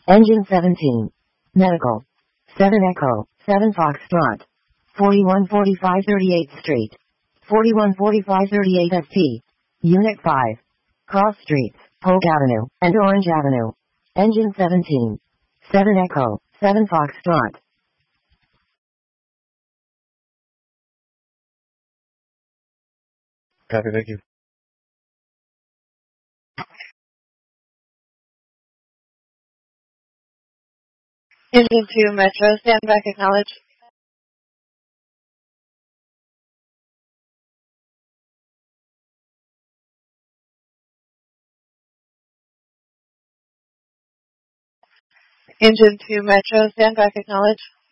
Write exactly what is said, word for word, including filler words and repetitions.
Engine seventeen. Medical. seven Echo, seven Foxtrot. forty-one forty-five thirty-eighth Street. forty-one forty-five thirty-eight S T. Unit five. Cross Streets, Polk Avenue, and Orange Avenue. Engine seventeen. seven Echo, seven Foxtrot. Copy, thank you. Engine two Metro, stand back, acknowledge. Engine two Metro, stand back, acknowledge.